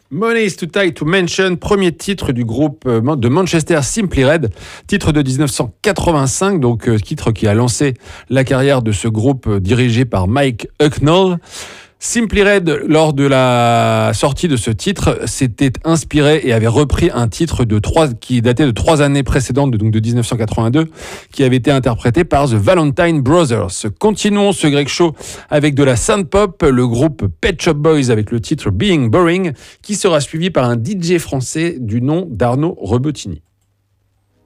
Money is too tight to mention, premier titre du groupe de Manchester Simply Red, titre de 1985, donc titre qui a lancé la carrière de ce groupe dirigé par Mike Hucknall. Simply Red, lors de la sortie de ce titre, s'était inspiré et avait repris un titre qui datait de 3 années précédentes, donc de 1982, qui avait été interprété par The Valentine Brothers. Continuons ce Greg Show avec de la synth-pop, le groupe Pet Shop Boys avec le titre Being Boring, qui sera suivi par un DJ français du nom d'Arnaud Rebotini.